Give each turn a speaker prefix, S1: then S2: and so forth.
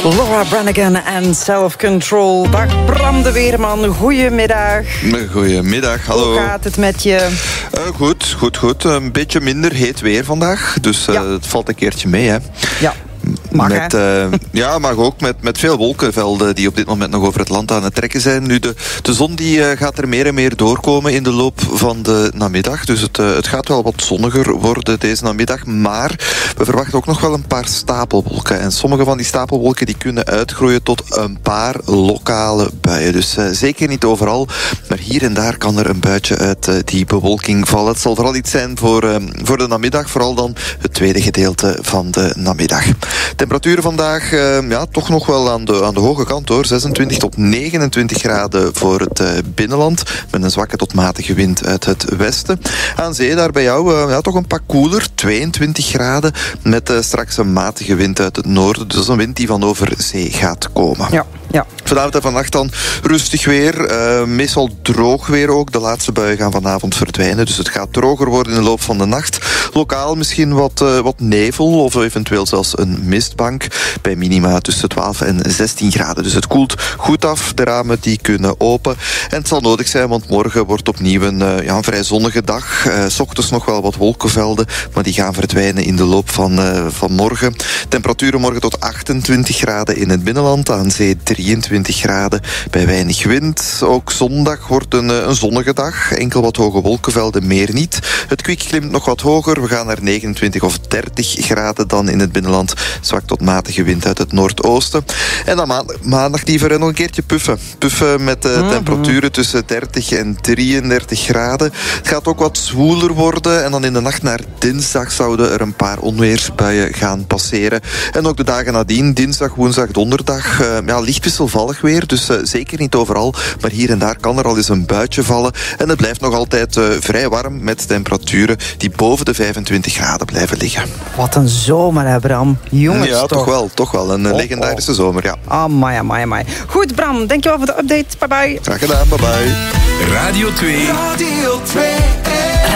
S1: Laura Branigan en Self Control. Dag Bram de Weerman, goedemiddag.
S2: Goedemiddag, hallo.
S1: Hoe gaat het met je?
S2: Goed. Een beetje minder heet weer vandaag, dus het valt een keertje mee, hè.
S1: Ja.
S2: Mag ook met veel wolkenvelden die op dit moment nog over het land aan het trekken zijn. Nu, de zon die gaat er meer en meer doorkomen in de loop van de namiddag. Dus het gaat wel wat zonniger worden deze namiddag. Maar we verwachten ook nog wel een paar stapelwolken. En sommige van die stapelwolken die kunnen uitgroeien tot een paar lokale buien. Dus zeker niet overal, maar hier en daar kan er een buitje uit die bewolking vallen. Het zal vooral iets zijn voor de namiddag, vooral dan het tweede gedeelte van de namiddag. Temperaturen vandaag toch nog wel aan de hoge kant hoor. 26 tot 29 graden voor het binnenland. Met een zwakke tot matige wind uit het westen. Aan zee daar bij jou toch een pak koeler. 22 graden met straks een matige wind uit het noorden. Dus dat is een wind die van over zee gaat komen.
S1: Ja.
S2: Vanavond en vannacht dan rustig weer. Meestal droog weer ook. De laatste buien gaan vanavond verdwijnen. Dus het gaat droger worden in de loop van de nacht. Lokaal misschien wat nevel of eventueel zelfs een mistbank. Bij minima tussen 12 en 16 graden. Dus het koelt goed af. De ramen die kunnen open. En het zal nodig zijn, want morgen wordt opnieuw een vrij zonnige dag. 's Ochtends nog wel wat wolkenvelden. Maar die gaan verdwijnen in de loop van morgen. Temperaturen morgen tot 28 graden in het binnenland. Aan zee 23 graden bij weinig wind. Ook zondag wordt een zonnige dag. Enkel wat hoge wolkenvelden, meer niet. Het kwik klimt nog wat hoger. We gaan naar 29 of 30 graden dan in het binnenland. Zwak tot matige wind uit het noordoosten. En dan maandag liever nog een keertje puffen. Puffen met temperaturen tussen 30 en 33 graden. Het gaat ook wat zwoeler worden. En dan in de nacht naar dinsdag zouden er een paar onweersbuien gaan passeren. En ook de dagen nadien, dinsdag, woensdag, donderdag, licht wisselvallig weer. Dus zeker niet overal. Maar hier en daar kan er al eens een buitje vallen. En het blijft nog altijd vrij warm met temperaturen die boven de 25 graden blijven liggen.
S1: Wat een zomer, hè Bram. Jongens,
S2: ja, toch wel. Een legendarische zomer, ja.
S1: Amai. Goed, Bram, dankjewel voor de update. Bye-bye.
S2: Graag gedaan, bye-bye.
S3: Radio 2.